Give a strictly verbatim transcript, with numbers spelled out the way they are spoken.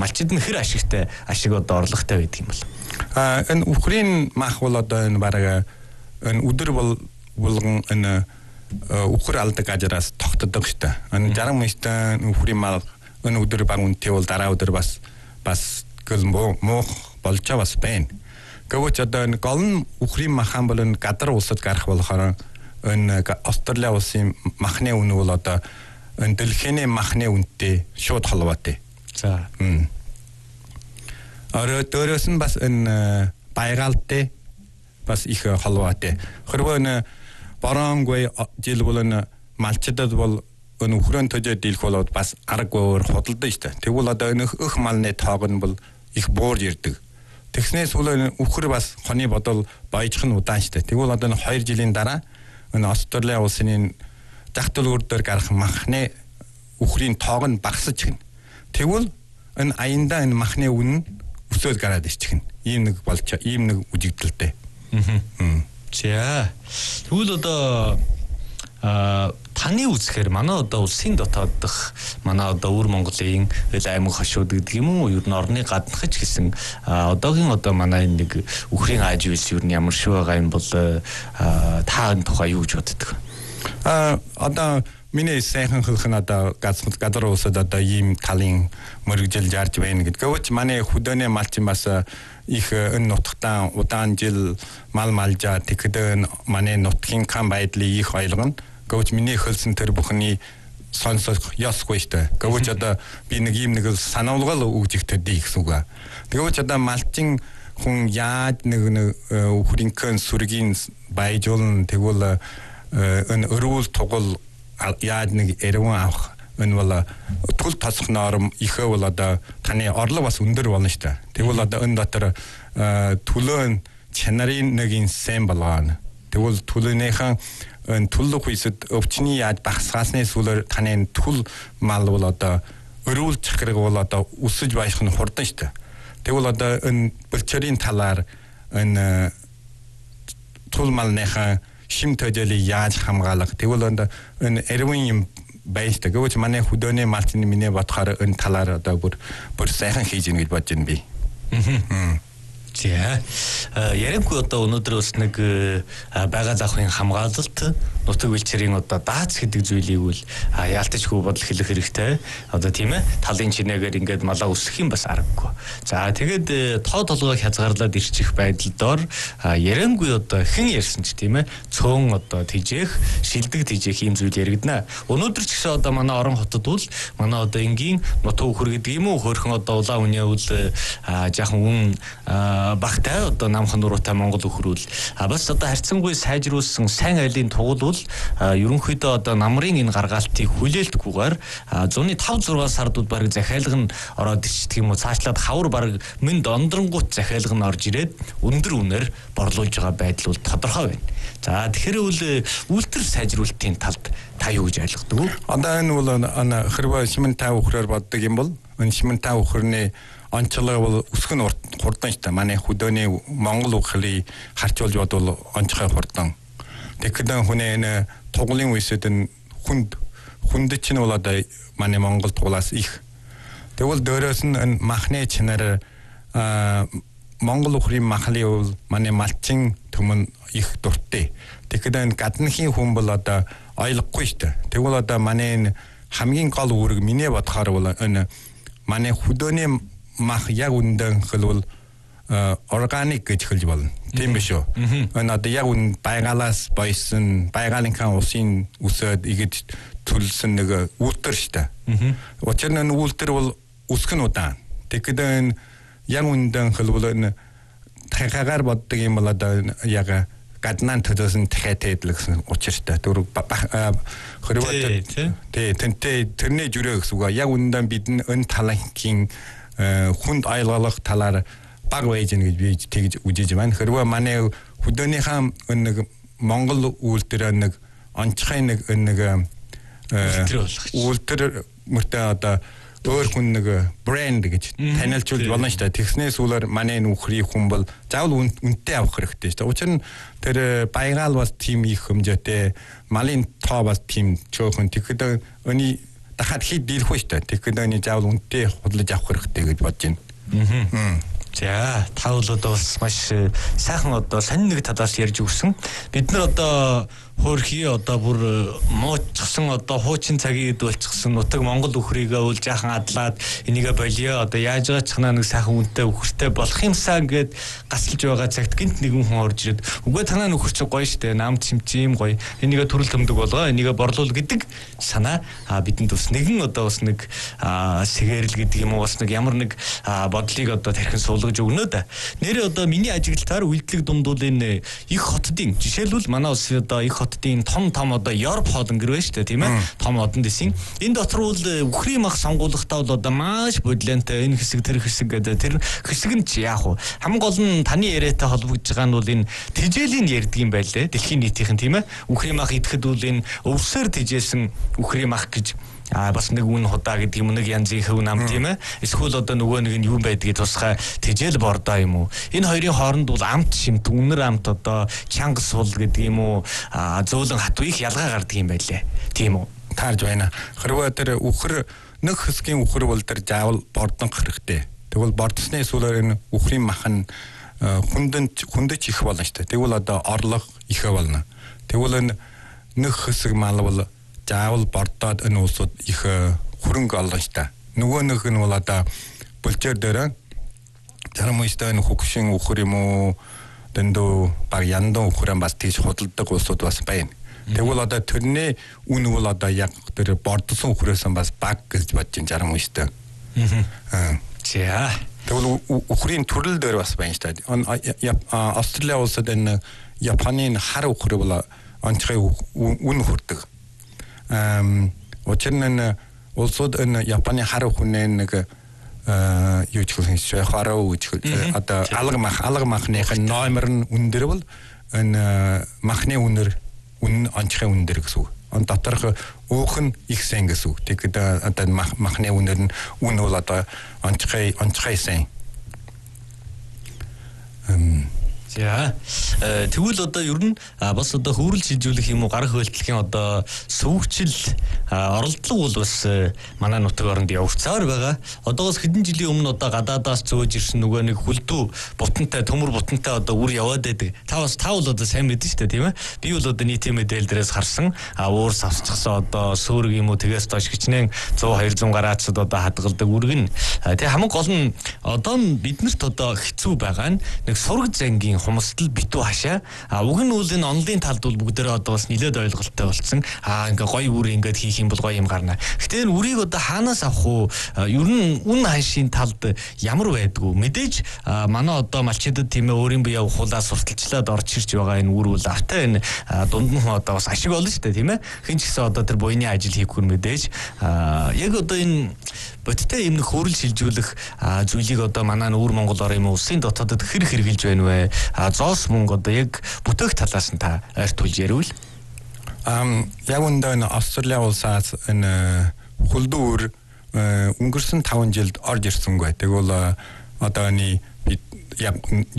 малчид нь хэр ашигтай ашиг одоо орлоготой байдаг юм бол. А энэ үхрийн мах бол одоо энэ бараг энэ өдөр бол болгон энэ үхэр алдаг ажраас тогтдог штэ. Энэ жаргал мөстэй үхрийн мал энэ өдөр баг үнэтэй бол дараа өдөр бас бас гэл муу болж бас байна. Гэвч одоо энэ гол үхрийн махан бол энэ гадар улсад гарах болохоор энэ Австрали улсын махны үн бол одоо энэ дэлхийн махны үнэтэй шууд холбоотой. За. Орой дөрөөс нь бас энэ байгаалтай бас их холбоотой. Хэрвээ энэ боронгүй жил бол энэ малчдад бол энэ үхрэн төжөө дийлэх бол бас аргагүй худалдаж штэ. Тэгвэл одоо энэ өх малны тоог нь бол их буурж ирдэг. Тэгснээс бол үхэр бас хоны бодол баяжх нь удаан штэ. Тэгвэл одоо энэ хоёр жилийн дараа энэ Австрали улсын зах төлөөр дээр гарах махны үхрийн тоог нь багасж гин. Тэгвэл энэ аяндаа энэ махны үн өсөж гараад ирчихнэ. Ийм нэг болж ийм нэг үжигдэлтэй. Аа. За. Тэгвэл одоо а таны үзэхээр манай одоо улсын дотоод дах манай одоо өвөр Монголын аймаг хошууд гэдэг юм уу ер нь орны гаднахч гэсэн одоогийн одоо манай нэг үхрийн ааж үйлс ер нь ямар шиг байгаа юм бол тааны тухай юу гэж боддог? А одоо миний сайхан хөлх нь одоо гадар улсад одоо ийм талын мөрөгжил жарж байна гэдэг. Гэвч манай хөдөөний малчин бас их энэ нутгатаа удаан жил мал малжаа тэгэхэд манай нутгийн кам байдлыг их ойлгоно. Гэвч миний хөлсөн тэр бүхний сонсох ёсгүй штэ. Гэвч одоо би нэг ийм нэг сануулгал өгж өгдөг гэсэн үг. Гэвч одоо малчин хүн яаж нэг үхрийн көн сүргийн баяжуулна тэгвэл энэ өрүүл тугал яаж нэг эргэн авах энэ бол тул тосох норм ихэ бол одоо таны орлого бас өндөр болно шүү дээ. Тэгвэл одоо энэ дотор төлөө чанарын нэг инсэн болгоно. Тэгвэл төлөөнийхэн энэ төлөв хүсэд өвчний яаж багасгаасны сүлээр таны төл мал бол одоо өрүүл чахраг бол одоо өсөж баях нь хурдан шүү дээ. Тэгвэл одоо энэ бэлчээрийн талаар энэ тул малныхаа шим төжөлийг яаж хамгаалах тэгвэл энэ эрвэн юм байж та гэвч манай хөдөөний малчны миний бодохоор энэ талаар одоо бүр бүр сайхан хийж ийн гэж бодож байна би. Аа. За яриангүй одоо өнөөдөр бас нэг байгаа захын хамгаалалт нутаг бэлчээрийн одоо даац гэдэг зүйлийг үл яалтаж хүү бодол хэлэх хэрэгтэй. Одоо тийм ээ талын чинээгээр ингээд малаа өсөх юм бас аргагүй. За тэгээд тоо толгой хязгаарлаад ирчих байдлаар яриангүй одоо хэн ярьсан ч тийм ээ цөөн одоо тижээх шилдэг тижээх юм зүйл яригдана. Өнөөдөр ч гэсэн одоо манай орон хотод бол манай одоо энгийн нутаг өхөр гэдэг юм уу хөөрхөн одоо улаан үний үл жаахан үн багтай одоо намхан нуруутай Монгол өхрүүл бас одоо харьцангуй сайжруулсан сайн айлын тугуул ерөнхийдөө одоо намрын энэ гаргаалтыг хүлээлтгүйгээр зуны тавь зургаан сардууд бараг захиалга нь ороод ирчихдэг юм уу цаашлаад хавар бараг минь дондрангуут захиалга нь орж ирээд өндөр үнээр борлуулж байгаа байдал бол тодорхой байна. За тэгэхээр үл үйлдвэр сайжруулалтын талд та юу гэж ойлгодог вэ? Одоо энэ бол хэрвээ шимэнтаа өхрөөр боддог юм бол энэ шимэнтаа өхрөний онцлог бол өсөх нь хурдан шүү дээ. Манай хөдөөний Монгол өхрийг харьцуулж бодвол онцгой хурдан. Тэгэхээр хүний энэ туглын үесэд энэ хүнд хүнд чинь бол одоо манай Монгол туглаас их. Тэгвэл дөөрөөс нь энэ махны чинаар Монгол өхрийн махлын бол манай малчин төмөн их дуртай. Тэгэхээр энэ гадныхын хүн бол одоо ойлгохгүй шүү дээ. Тэгвэл одоо манай энэ хамгийн гол үүрэг миний бодохоор бол энэ манай хөдөөний мах яг үндэн хэлбэл органик гэж хэлж болно. Тийм биш үү? Энэ одоо яг үн байгалаас бойсон, байгаалынхаа усын үсээд игэж төлсөн нэг үйлдвэр шүү дээ. Учир нь энэ үйлдвэр бол өсөх нь удаан. Тэгэхээр энэ яг үндэн хэлбэл энэ тахагаар боддог юм бол одоо яг гаднаа төдөөсөн дахиад хэдлэгсэн учиртай. Түр хэрвээ тий тэнтэй тэрний жүрээ гэсэн үг. Яг үндэн бид энэ талынхын хүнд айлгалах талаар баг байж гэнэ гэж би тэгж үжиж байна. Хэрвээ манай хөдөөнийхөө нэг Монгол үйлдвэр нэг онцгой нэг нэг үйлдвэр мөртөө одоо өөр хүн нэг брэнд гэж танилцуулж болно шүү дээ. Тэгснээс үлээр манай нөхрийн хүн бол заавал үнэтэй авах хэрэгтэй шүү дээ. Учир нь тэр байгаал бас тийм их хэмжээтэй, малын тоо бас тийм чөөхөн. Тэгэхэд өний дахиад хэд дийлэх вэ шүү дээ. Тэгэхээр энэ заавал үнэтэй худалдаж авах хэрэгтэй гэж бодож байна. Аа. За та бол одоо бас маш сайхан одоо сонин нэг талаас ярьж өгсөн. Бид нар одоо хөөрхий одоо бүр муучсан одоо хуучин цагийн үед болчихсон нутаг Монгол үхрийгээ үл жаахан адлаад энийгээ болио одоо яаж байгаа ч ханаа нэг сайхан үнэтэй үхэртэй болох юмсаа ингээд гасалж байгаа цагт гинт нэгэн хүн орж ирээд үгүй танаа нөхөр чи гоё штэ намд чимчим гоё энийгээ төрөл төмдөг болгоо энийгээ борлуул гэдэг санаа бидэнд бас нэгэн одоо бас нэг сэгэрэл гэдэг юм уу бас нэг ямар нэг бодлыг одоо тархин суулгаж өгнө да. Нэрээ одоо миний ажиглалтаар үйлдэлэг думдуулын их хотдын жишээлбэл манай улс одоо их хотдын том том одоо Европ хоолн гэр байна шүү дээ тийм ээ том одон дэсийн энэ дотор бол үхрийн мах сонгуулгатай бол одоо маш бодлонтой энэ хэсэг тэр хэсэг гэдэг тэр хэсэг нь ч яах вэ хамгийн гол нь таны яриатай холбогдож байгаа нь бол энэ тэжээлийн ярьдаг юм байлээ дэлхийн нийтийнхэн тийм ээ үхрийн мах идэхэд бол энэ өвсөөр тэжээсэн үхрийн мах гэж а бас нэг үн худаа гэдэг юм нэг янзын хөв нам тийм ээ эсвэл одоо нөгөө нэг нь юу байдгийг тусгай тэжээл бордоо юм уу энэ хоёрын хооронд бол амт шимт үнэр амт одоо чангас сул гэдэг юм уу зөөлөн хатуу их ялгаа гардаг юм байлээ тийм үү таарж байна хэрвээ тэр үхэр нэг хэсгийн үхэр бол тэр заавал бордон хэрэгтэй тэгвэл бордсны сүүлээр энэ үхрийн мах нь хүндэн хүндэж их болно шүү дээ тэгвэл одоо орлого их болно тэгвэл энэ нэг хэсэг мал бол заавал бордоод энэ улсууд их хөрөнгө олно шүү дээ. Нөгөө нэг нь бол одоо булчээр дээр зарим үстэй энэ хөгшин үхэр юм уу дэндүү баг яндан үхрэн бас тийш худалдаг улсууд бас байна. Тэгвэл одоо тэрний үн бол одоо яг тэр бордсон үхрээс бас баг гэж бодож ин зарим үстэй. Аа. За. Тэгвэл үхрийн төрөл дээр бас байна шүү дээ. Австрали улсад энэ Японы хар үхэр бол онцгой үн хүрдэг. Эм очирнэн улсууд энэ Японы хар хүнээ нэг юу ч хэлсэн хараа үгч одоо алга мах алга махных номер нь өндөр бол энэ махны үнэр үн онцгой үнэр гэсэн үг. Он доторх өөх нь их сэн гэсэн үг. Тэгээд одоо махны үнэр нь үн бол одоо онцгой онцгой сэн. Эм За тэгвэл одоо ер нь бас одоо хөврөл шилжүүлэх юм уу гар хөвөлтлөгийн одоо сөвөгчл оролдлого бол бас манай нутаг оронд явагцаар байгаа. Одоогоос хэдэн жилийн өмнө одоо гадаадаас зөөж ирсэн нөгөө нэг хүлдүү бутантай төмөр бутантай одоо үр яваад байдаг. Та бас та бол одоо сайн мэдэн шүү дээ тийм ээ. Би бол одоо нийтийн мэдээлэл дээрээс харсан. А уур савцчихсан одоо сөөрөг юм уу тэгээс доош хичнээн сто двести гараацад одоо хадгалдаг үргэн. Тэг хамгийн гол нь одоо биднэрт одоо хэцүү байгаа нь нэг сураг зангийн хумсдал битүү хашаа. А уг нь үл энэ онлын талд бол бүгдээрээ одоо бас нэлээд ойлголттой болсон. А ингээ гоё үр ингээд хийх юм бол гоё юм гарна. Гэтэ энэ үрийг одоо хаанаас авах уу? Ер нь үн хашийн талд ямар байдгүй. Мэдээж манай одоо малчидад тийм ээ өөрийн бие хулаас сурталчлаад орж ирж байгаа энэ үр үл автаа энэ дунд нь одоо бас ашиг болно шүү дээ тийм ээ. Хин ч гэсэн одоо тэр буйны ажил хийхгүй мэдээж. Яг одоо энэ бодтой юм нэг хөрөл шилжүүлэх зүйлийг одоо манай нүүр Монгол орын улсын дотоодод хэр хэрэгжилж байна вэ? А зоос мөнгө одоо яг бүтээх талаас нь та ойртуулж ярил. Ам яг үндэ энэ Австрали улсаас энэ хүлдүүр өнгөрсөн таван жилд орж ирсэнгүй. Тэгвэл одоо энэ яг